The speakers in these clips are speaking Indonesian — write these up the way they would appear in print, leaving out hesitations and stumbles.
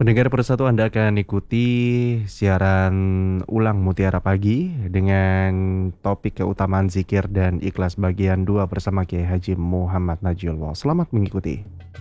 Pendengar Persatu, Anda akan ikuti siaran ulang Mutiara Pagi dengan topik keutamaan zikir dan ikhlas bagian 2 bersama Kiai Haji Muhammad Najiullah. Selamat mengikuti.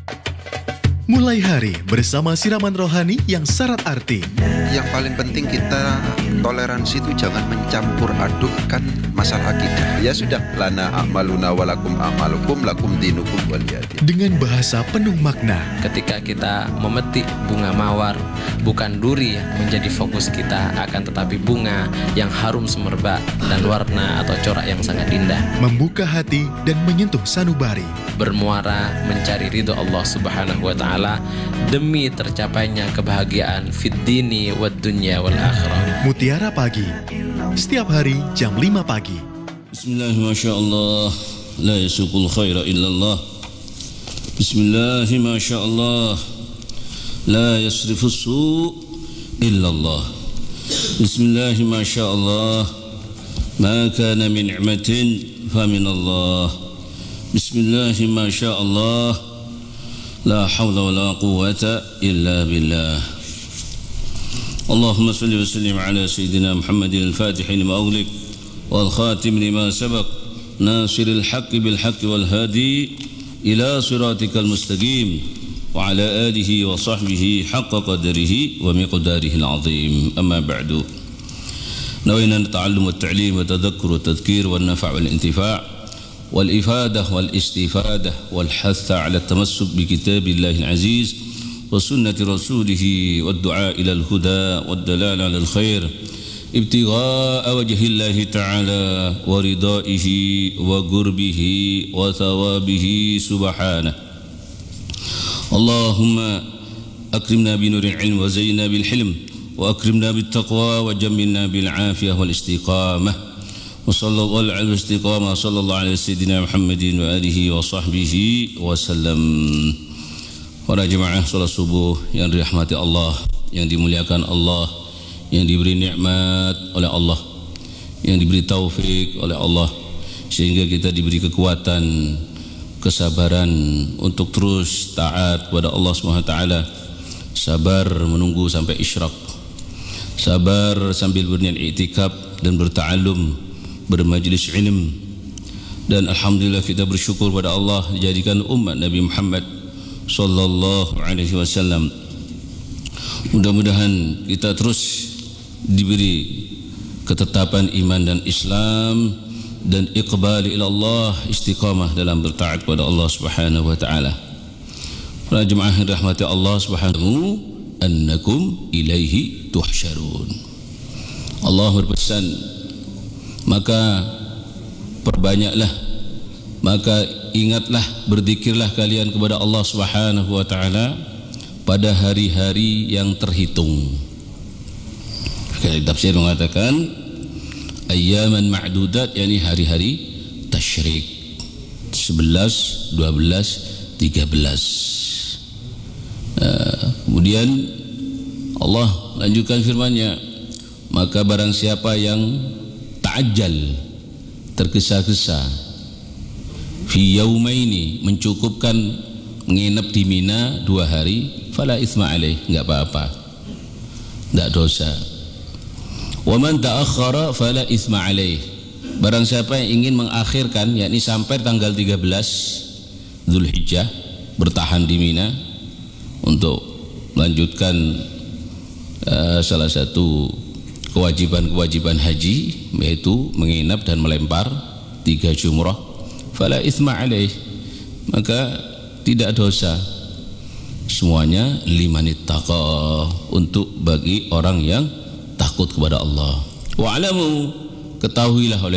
Mulai hari bersama siraman rohani yang syarat arti. Yang paling penting kita toleransi itu jangan mencampur adukkan masalah akidah. Ya sudah, lana a'maluna walakum a'malukum lakum dinukum waliyadin. Dengan bahasa penuh makna. Ketika kita memetik bunga mawar, bukan duri yang menjadi fokus kita, akan tetapi bunga yang harum semerbak dan warna atau corak yang sangat indah. Membuka hati dan menyentuh sanubari. Bermuara mencari ridho Allah Subhanahu wa Ta'ala demi tercapainya kebahagiaan fid dini wad dunya wal akhirah. Mutiara Pagi, setiap hari jam 5 pagi. Bismillah, Masya Allah, la yasukul khaira illallah. Bismillah, Masya Allah, la yasrifus su' illallah. Bismillah, Masya Allah, ma kana min ni'matin fa min Allah. Bismillah, Masya Allah, la hawla wa la quwwata illa billah. Allahumma salli wa sallim ala Sayyidina Muhammadin al-Fatih lima ughliq wal khatim lima sabaq nasiril haqqi bil haqqi wal hadi ila siratikal mustaqim wa ala alihi wa sahbihi haqqa qadrihi wa miqdarihi al-azim. Amma ba'du. Nawayna at-ta'allum wa at-ta'lim wa tadhakkur wa tadhkir wa an-nafa' wal intifa' والإفادة والاستفادة والحث على التمسك بكتاب الله العزيز وسنة رسوله والدعاء إلى الهدى والدلال على الخير ابتغاء وجه الله تعالى ورضائه وقربه وثوابه سبحانه. اللهم أكرمنا بنور العلم وزينا بالحلم وأكرمنا بالتقوى وجملنا بالعافية والاستقامة. Wassallallahu ala istiqamah sallallahu alaihi sayyidina Muhammadin wa alihi wa sahbihi wasallam. Para jemaah salat subuh yang dirahmati Allah, yang dimuliakan Allah, yang diberi nikmat oleh Allah, yang diberi taufik oleh Allah, sehingga kita diberi kekuatan, kesabaran untuk terus taat kepada Allah Subhanahu wa taala, sabar menunggu sampai isyraq, sabar sambil berniat i'tikaf dan berta'allum, bermajlis ilm, dan alhamdulillah kita bersyukur pada Allah dijadikan umat Nabi Muhammad sallallahu alaihi wasallam. Mudah-mudahan kita terus diberi ketetapan iman dan Islam dan iqbal ila Allah, istiqamah dalam bertaat kepada Allah Subhanahu wa taala. Para jemaah yang dirahmati Allah Subhanahu annakum ilaihi tuhsyarun. Allah berpesan, maka perbanyaklah, maka ingatlah, berzikirlah kalian kepada Allah Subhanahu wa taala pada hari-hari yang terhitung. Tafsir mengatakan ayyaman ma'dudat, yakni hari-hari tasyrik 11, 12, 13. Kemudian Allah lanjutkan firman-Nya, maka barang siapa yang ta'ajjal, tergesa-gesa, fi yaumaini, mencukupkan menginap di Mina 2 hari, fala itsma alaih, enggak apa-apa, enggak dosa. Wa man ta'akhkhara fala itsma alaih, barang siapa yang ingin mengakhirkan, yakni sampai tanggal 13 Zulhijjah, bertahan di Mina untuk melanjutkan salah satu kewajiban-kewajiban haji, yaitu menginap dan melempar 3 jumrah, fala itsma alaih, maka tidak dosa. Semuanya limanittaqa, untuk bagi orang yang takut kepada Allah. Wa'lamu, ketahuilah oleh